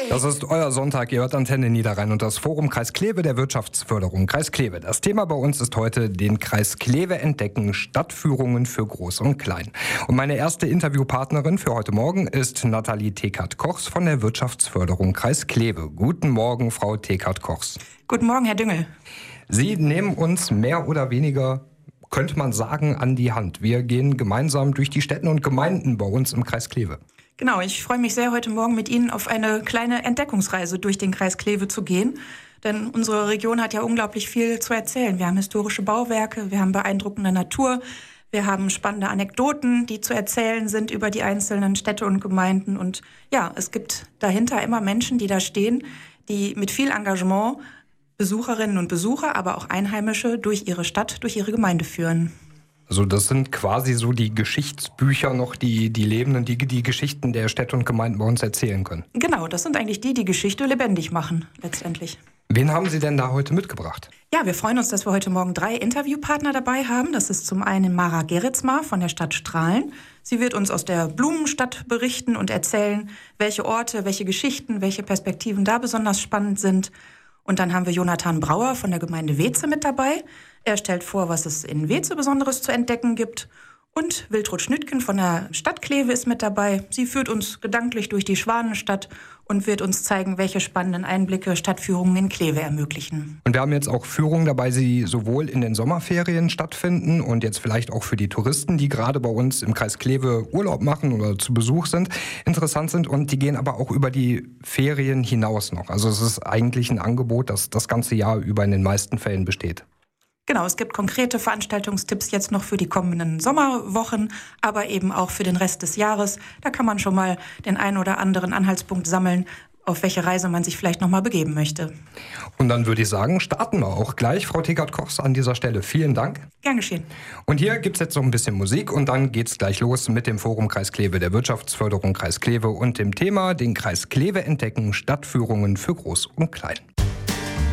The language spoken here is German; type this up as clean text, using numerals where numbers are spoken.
Das ist euer Sonntag, ihr hört Antenne Niederrhein und das Forum Kreis Kleve der Wirtschaftsförderung Kreis Kleve. Das Thema bei uns ist heute den Kreis Kleve entdecken, Stadtführungen für Groß und Klein. Und meine erste Interviewpartnerin für heute Morgen ist Nathalie Tekert-Kochs von der Wirtschaftsförderung Kreis Kleve. Guten Morgen, Frau Tekert-Kochs. Guten Morgen, Herr Düngel. Sie nehmen uns mehr oder weniger, könnte man sagen, an die Hand. Wir gehen gemeinsam durch die Städte und Gemeinden bei uns im Kreis Kleve. Genau, ich freue mich sehr, heute Morgen mit Ihnen auf eine kleine Entdeckungsreise durch den Kreis Kleve zu gehen. Denn unsere Region hat ja unglaublich viel zu erzählen. Wir haben historische Bauwerke, wir haben beeindruckende Natur, wir haben spannende Anekdoten, die zu erzählen sind über die einzelnen Städte und Gemeinden. Und ja, es gibt dahinter immer Menschen, die da stehen, die mit viel Engagement Besucherinnen und Besucher, aber auch Einheimische durch ihre Stadt, durch ihre Gemeinde führen. Also das sind quasi so die Geschichtsbücher noch, die leben und die Geschichten der Städte und Gemeinden bei uns erzählen können. Genau, das sind eigentlich die Geschichte lebendig machen, letztendlich. Wen haben Sie denn da heute mitgebracht? Ja, wir freuen uns, dass wir heute Morgen 3 Interviewpartner dabei haben. Das ist zum einen Mara Geretsma von der Stadt Strahlen. Sie wird uns aus der Blumenstadt berichten und erzählen, welche Orte, welche Geschichten, welche Perspektiven da besonders spannend sind. Und dann haben wir Jonathan Brauer von der Gemeinde Weze mit dabei. Er stellt vor, was es in Weze Besonderes zu entdecken gibt. Und Wiltrud Schnüttgen von der Stadt Kleve ist mit dabei. Sie führt uns gedanklich durch die Schwanenstadt und wird uns zeigen, welche spannenden Einblicke Stadtführungen in Kleve ermöglichen. Und wir haben jetzt auch Führungen dabei, die sowohl in den Sommerferien stattfinden und jetzt vielleicht auch für die Touristen, die gerade bei uns im Kreis Kleve Urlaub machen oder zu Besuch sind, interessant sind. Und die gehen aber auch über die Ferien hinaus noch. Also es ist eigentlich ein Angebot, das das ganze Jahr über in den meisten Fällen besteht. Genau, es gibt konkrete Veranstaltungstipps jetzt noch für die kommenden Sommerwochen, aber eben auch für den Rest des Jahres. Da kann man schon mal den einen oder anderen Anhaltspunkt sammeln, auf welche Reise man sich vielleicht noch mal begeben möchte. Und dann würde ich sagen, starten wir auch gleich. Frau Tekert-Kochs an dieser Stelle. Vielen Dank. Gern geschehen. Und hier gibt es jetzt noch ein bisschen Musik und dann geht's gleich los mit dem Forum Kreis Kleve der Wirtschaftsförderung Kreis Kleve und dem Thema den Kreis Kleve entdecken, Stadtführungen für Groß und Klein.